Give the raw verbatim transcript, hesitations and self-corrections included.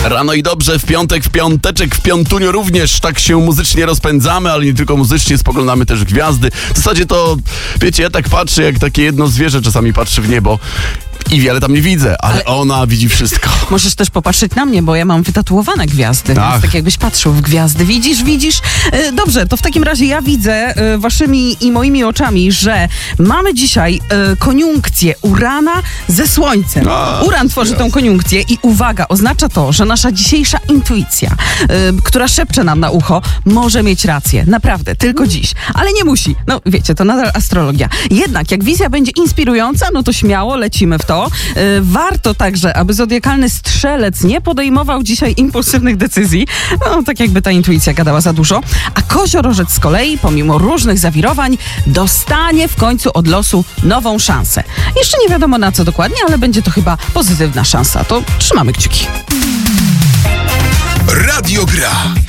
Rano i dobrze, w piątek, w piąteczek, w piątuniu również tak się muzycznie rozpędzamy, ale nie tylko muzycznie, spoglądamy też w gwiazdy. W zasadzie to, wiecie, ja tak patrzę, jak takie jedno zwierzę czasami patrzy w niebo i wiele tam nie widzę, ale, ale ona widzi wszystko. Możesz też popatrzeć na mnie, bo ja mam wytatuowane gwiazdy, Ach. więc tak jakbyś patrzył w gwiazdy. Widzisz, widzisz? E, dobrze, to w takim razie ja widzę e, waszymi i moimi oczami, że mamy dzisiaj e, koniunkcję Urana ze Słońcem. A, Uran tworzy jasne. tą koniunkcję i uwaga, oznacza to, że nasza dzisiejsza intuicja, e, która szepcze nam na ucho, może mieć rację. Naprawdę, tylko dziś. Ale nie musi. No wiecie, to nadal astrologia. Jednak jak wizja będzie inspirująca, no to śmiało lecimy w to. E, warto także, aby zodiakalny strzelec nie podejmował dzisiaj impulsywnych decyzji. No tak jakby ta intuicja gadała za dużo. A koziorożec z kolei, pomimo różnych zawirowań, dostanie w końcu od losu nową szansę. Jeszcze nie wiadomo na co dokładnie, ale będzie to chyba pozytywna szansa. To trzymamy kciuki. Radio Gra.